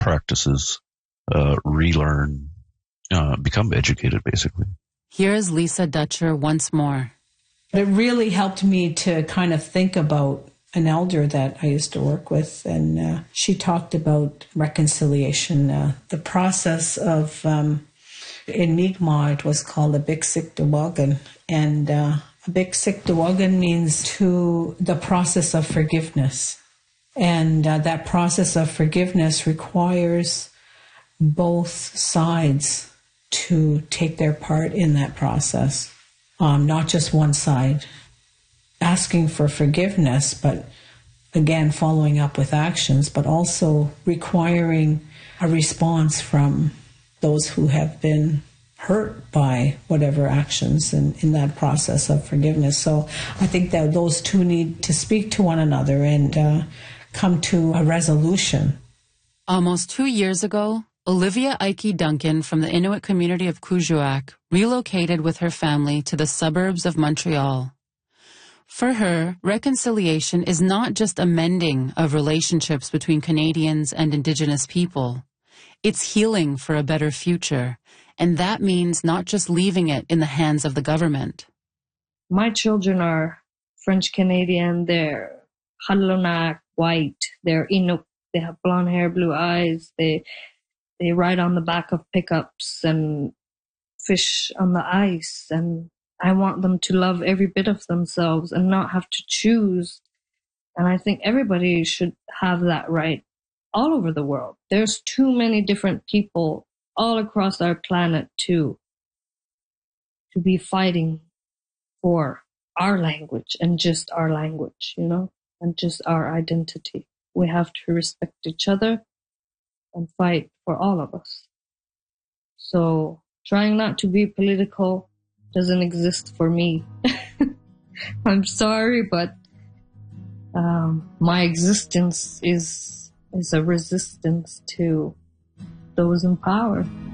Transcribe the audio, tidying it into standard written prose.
practices, relearn, become educated, basically. Here's Lisa Dutcher once more. It really helped me to kind of think about an elder that I used to work with, and she talked about reconciliation, the process of, in Mi'kmaq, it was called a Biksik Dawagan, and a Biksik Dawagan means to the process of forgiveness. And that process of forgiveness requires both sides to take their part in that process, not just one side. Asking for forgiveness, but again, following up with actions, but also requiring a response from those who have been hurt by whatever actions in that process of forgiveness. So I think that those two need to speak to one another and come to a resolution. Almost 2 years ago, Olivia Ike Duncan from the Inuit community of Kuujjuaq relocated with her family to the suburbs of Montreal. For her, reconciliation is not just a mending of relationships between Canadians and Indigenous people. It's healing for a better future, and that means not just leaving it in the hands of the government. My children are French Canadian, they're Halunak, white, they're Inuk, they have blonde hair, blue eyes, they ride on the back of pickups and fish on the ice, and I want them to love every bit of themselves and not have to choose. And I think everybody should have that right all over the world. There's too many different people all across our planet to be fighting for our language and just our language, and just our identity. We have to respect each other and fight for all of us. So trying not to be political doesn't exist for me. I'm sorry, but my existence is a resistance to those in power.